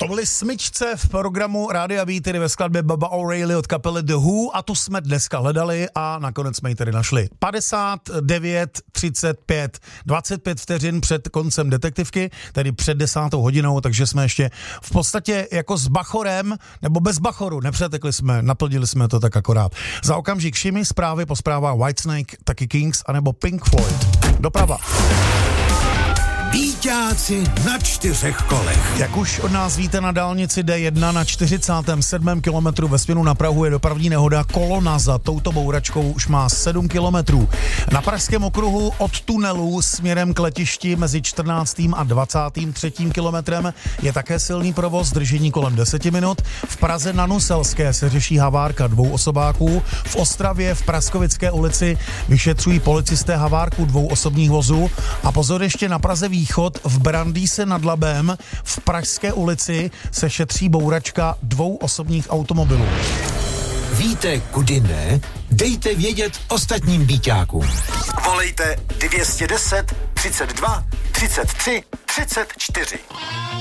Kvůli smyčce v programu Rádia Beat, tedy ve skladbě Baba O'Reilly od kapely The Who, a tu jsme dneska hledali a nakonec jsme ji tedy našli. 59:35, 25 vteřin před koncem detektivky, tedy před 10. hodinou, takže jsme ještě v podstatě jako s bachorem, nebo bez bachoru, nepřetekli jsme, naplnili jsme to tak akorát. Za okamžik Shimmy, zprávy, po zprávách Whitesnake, taky Kings, anebo Pink Floyd. Doprava. Býťáci na 4 kolech. Jak už od nás víte, na dálnici D1 na 47. kilometru ve směru na Prahu je dopravní nehoda. Kolona za touto bouračkou už má 7 kilometrů. Na Pražském okruhu od tunelu směrem k letišti mezi 14. a 23. kilometrem je také silný provoz, držení kolem 10 minut. V Praze na Nuselské se řeší havárka 2 osobáků. V Ostravě v Praskovické ulici vyšetřují policisté havárku 2 osobních vozů. A pozor, ještě na Praze východ v Brandýse nad Labem v Pražské ulici se šetří bouračka 2 osobních automobilů. Víte, kudy ne? Dejte vědět ostatním býťákům. Volejte 210 32 33 34.